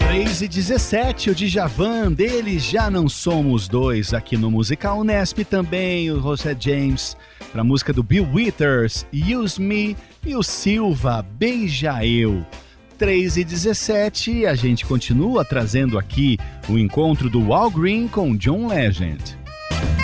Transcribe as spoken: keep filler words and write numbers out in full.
três e dezessete, o Djavan, deles Já Não Somos Dois, aqui no Musical Unesp, também o José James, para a música do Bill Withers, Use Me, e o Silva, Beija Eu. três e dezessete, a gente continua trazendo aqui o encontro do Al Green com John Legend.